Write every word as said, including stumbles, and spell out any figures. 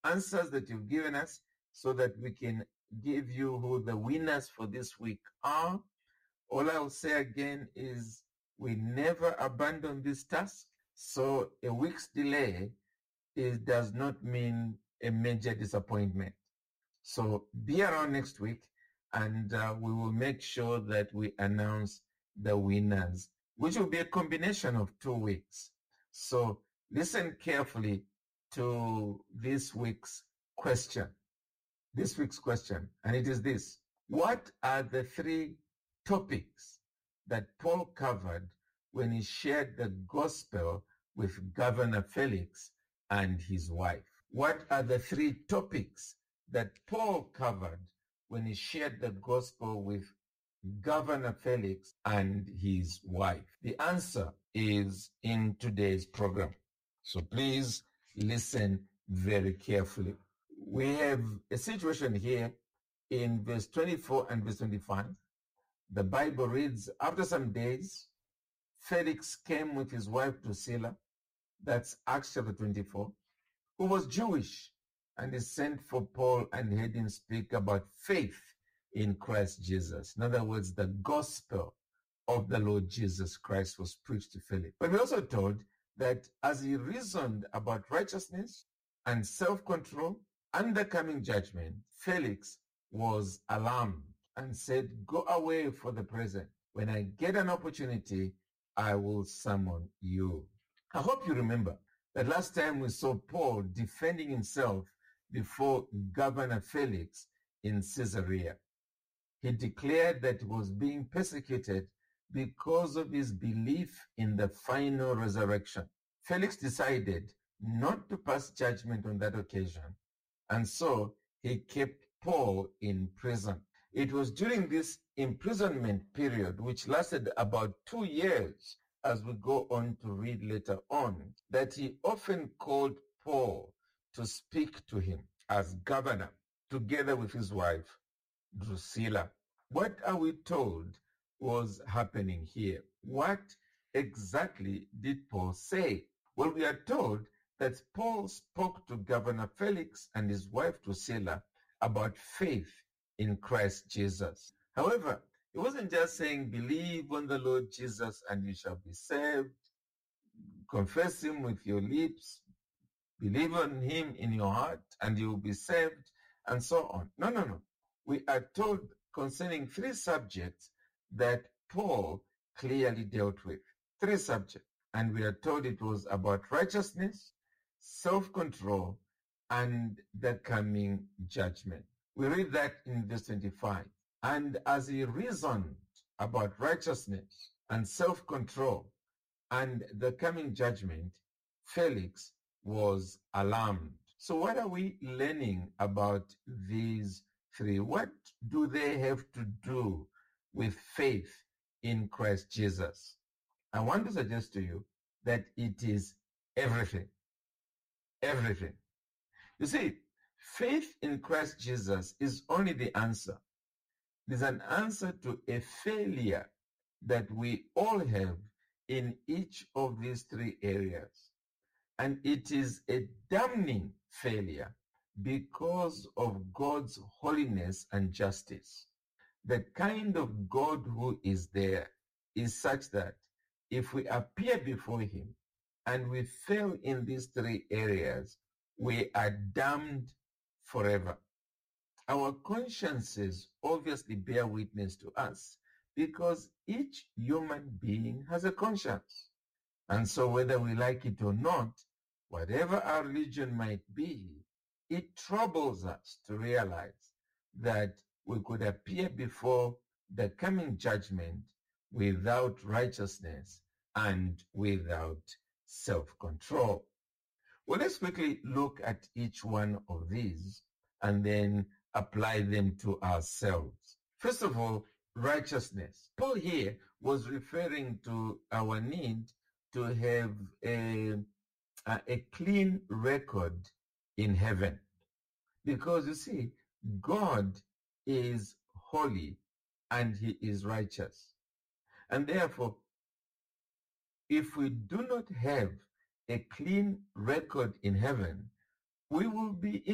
answers that you've given us so that we can give you who the winners for this week are. All I'll say again is we never abandon this task. So a week's delay is, does not mean a major disappointment. So be around next week, and uh, we will make sure that we announce the winners, which will be a combination of two weeks. So listen carefully to this week's question. This week's question, and it is this: what are the three topics that Paul covered when he shared the gospel with Governor Felix and his wife? What are the three topics that Paul covered when he shared the gospel with Governor Felix and his wife? The answer is in today's program. So please listen very carefully. We have a situation here in verse twenty-four and verse twenty-five. The Bible reads, after some days, Felix came with his wife Drusilla, that's Acts chapter twenty-four, who was Jewish, and he sent for Paul and heard him speak about faith in Christ Jesus. In other words, the gospel of the Lord Jesus Christ was preached to Felix. But we're also told that as he reasoned about righteousness and self-control and the coming judgment, Felix was alarmed and said, go away for the present. When I get an opportunity, I will summon you. I hope you remember that last time we saw Paul defending himself before Governor Felix in Caesarea. He declared that he was being persecuted because of his belief in the final resurrection. Felix decided not to pass judgment on that occasion, and so he kept Paul in prison. It was during this imprisonment period, which lasted about two years, as we go on to read later on, that he often called Paul to speak to him as governor, together with his wife, Drusilla. What are we told was happening here? What exactly did Paul say? Well, we are told that Paul spoke to Governor Felix and his wife Drusilla about faith in Christ Jesus. However, he wasn't just saying, believe on the Lord Jesus and you shall be saved, confess him with your lips, believe on him in your heart and you will be saved, and so on. No, no, no. We are told concerning three subjects that Paul clearly dealt with. Three subjects. And we are told it was about righteousness, self-control, and the coming judgment. We read that in verse twenty-five. And as he reasoned about righteousness and self-control and the coming judgment, Felix was alarmed. So what are we learning about these three? What do they have to do with faith in Christ Jesus? I want to suggest to you that it is everything. Everything. You see, faith in Christ Jesus is only the answer. It is an answer to a failure that we all have in each of these three areas. And it is a damning failure because of God's holiness and justice. The kind of God who is there is such that if we appear before him and we fail in these three areas, we are damned forever. Our consciences obviously bear witness to us because each human being has a conscience. And so whether we like it or not, whatever our religion might be, it troubles us to realize that we could appear before the coming judgment without righteousness and without self-control. Well, let's quickly look at each one of these and then apply them to ourselves. First of all, righteousness. Paul here was referring to our need to have a, a, a clean record in heaven. Because you see, God is holy and he is righteous. And therefore, if we do not have a clean record in heaven, we will be